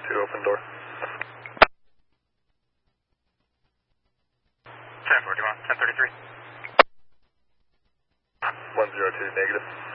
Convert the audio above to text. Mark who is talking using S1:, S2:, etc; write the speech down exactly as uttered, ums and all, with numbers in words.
S1: two, open door.
S2: ten forty-one, ten thirty-three.
S1: one zero two, negative.